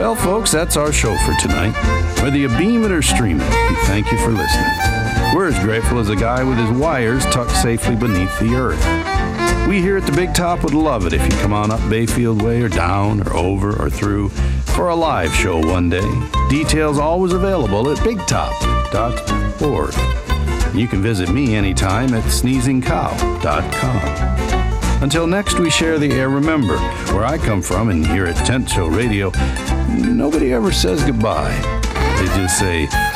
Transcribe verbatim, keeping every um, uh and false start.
Well, folks, that's our show for tonight. Whether you beam it or stream it, we thank you for listening. We're as grateful as a guy with his wires tucked safely beneath the earth. We here at the Big Top would love it if you come on up Bayfield Way or down or over or through for a live show one day. Details always available at big top dot org. You can visit me anytime at sneezing cow dot com. Until next we share the air, remember, where I come from and here at Tent Show Radio, nobody ever says goodbye. They just say,